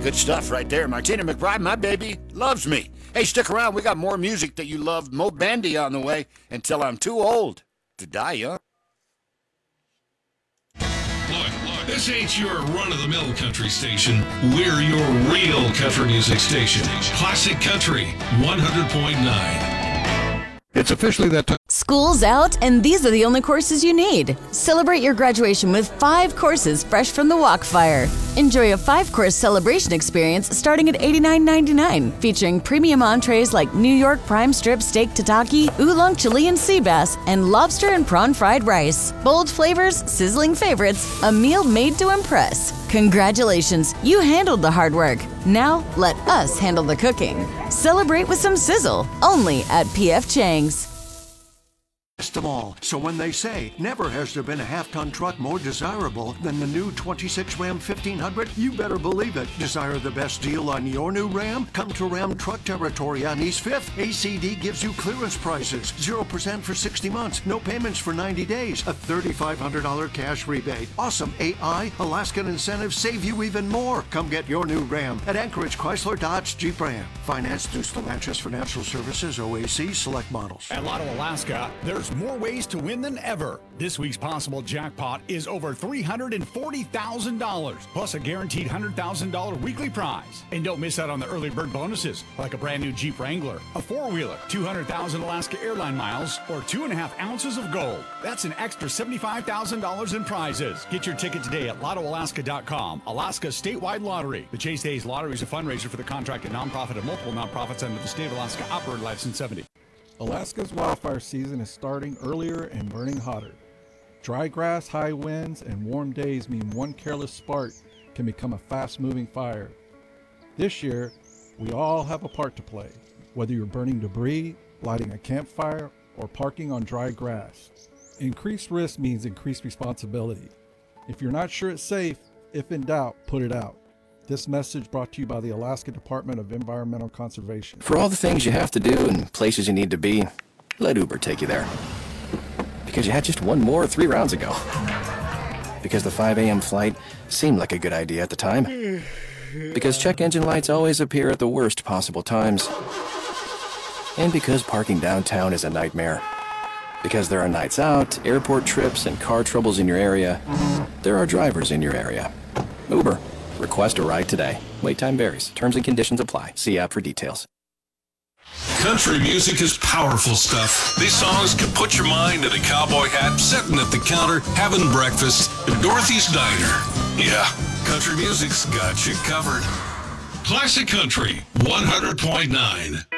Good stuff right there. Martina McBride, my baby, loves me. Hey, stick around. We got more music that you love. Mo Bandy on the way until I'm too old to die young. Look, this ain't your run-of-the-mill country station. We're your real country music station. Classic Country 100.9. It's officially that time. School's out, and these are the only courses you need. Celebrate your graduation with 5 courses fresh from the Walkfire. Enjoy a 5-course celebration experience starting at $89.99, featuring premium entrees like New York prime strip steak tataki, oolong Chilean sea bass, and lobster and prawn fried rice. Bold flavors, sizzling favorites, a meal made to impress. Congratulations, you handled the hard work. Now, let us handle the cooking. Celebrate with some sizzle, only at P.F. Chang's. Best of all. So when they say, never has there been a half-ton truck more desirable than the new 26 Ram 1500, you better believe it. Desire the best deal on your new Ram? Come to Ram Truck Territory on East 5th. ACD gives you clearance prices, 0% for 60 months, no payments for 90 days, a $3,500 cash rebate. Awesome AI, Alaskan incentives save you even more. Come get your new Ram at Anchorage Chrysler Dodge Jeep Ram. Financed through Stellantis Financial Services, OAC, select models. At Lotto Alaska, there's more ways to win than ever. This week's possible jackpot is over $340,000, plus a guaranteed $100,000 weekly prize. And don't miss out on the early bird bonuses, like a brand new Jeep Wrangler, a 4-wheeler, 200,000 Alaska Airline miles, or 2.5 ounces of gold. That's an extra $75,000 in prizes. Get your ticket today at LottoAlaska.com. Alaska's statewide lottery. The Chase Days Lottery is a fundraiser for the contracted nonprofit and multiple nonprofits under the state of Alaska operator license 70. Alaska's wildfire season is starting earlier and burning hotter. Dry grass, high winds, and warm days mean one careless spark can become a fast-moving fire. This year, we all have a part to play, whether you're burning debris, lighting a campfire, or parking on dry grass. Increased risk means increased responsibility. If you're not sure it's safe, if in doubt, put it out. This message brought to you by the Alaska Department of Environmental Conservation. For all the things you have to do and places you need to be, let Uber take you there. Because you had just one more 3 rounds ago. Because the 5 a.m. flight seemed like a good idea at the time. Because check engine lights always appear at the worst possible times. And because parking downtown is a nightmare. Because there are nights out, airport trips, and car troubles in your area, there are drivers in your area. Uber. Request a ride today. Wait time varies. Terms and conditions apply. See app for details. Country music is powerful stuff. These songs can put your mind in a cowboy hat, sitting at the counter, having breakfast at Dorothy's Diner. Yeah, country music's got you covered. Classic Country 100.9.